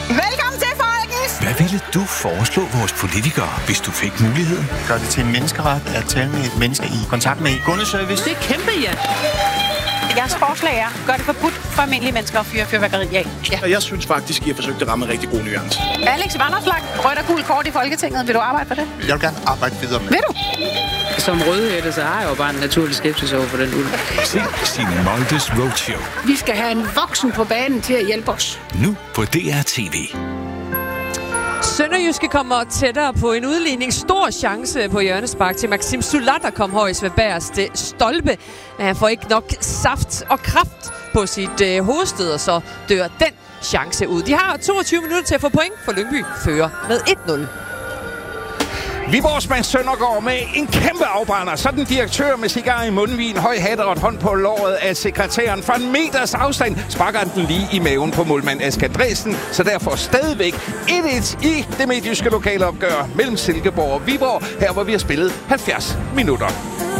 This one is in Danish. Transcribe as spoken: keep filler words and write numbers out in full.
Velkommen til, folkens! Hvad ville du foreslå vores politikere, hvis du fik muligheden? Gør det til en menneskeret at tale med et menneske i kontakt med kundeservice. Det er kæmpe, ja. Jeres forslag er, gør det forbudt for almindelige mennesker at fyre fyrværkeri af. Ja. Jeg synes faktisk, I har forsøgt at ramme en rigtig god nuance. Alex Vanopslagh, rødt og gul kort i Folketinget. Vil du arbejde for det? Jeg vil gerne arbejde videre med. Vil du? Som rødhætte, så har jeg jo bare en naturlig skepsis over for den ulv. Se Signe Moldes Roadshow. Vi skal have en voksen på banen til at hjælpe os. Nu på D R T V. Sønderjyske kommer tættere på en udligning. Stor chance på hjørnespark til Maxim Sulat, der kom højst ved bagerste stolpe. Men han får ikke nok saft og kraft på sit øh, hovedsted, og så dør den chance ud. De har toogtyve minutter til at få point, for Lyngby fører med et nul. Viborgs Mads Søndergaard med en kæmpe afbrænder. Så den direktør med cigar i mundvin, høj hat og et hånd på låret af sekretæren. Fra en meters afstand sparker den lige i maven på målmand Asger Dresden. Så derfor stadigvæk et et i det midtjyske lokale opgør mellem Silkeborg og Viborg. Her hvor vi har spillet halvfjerds minutter.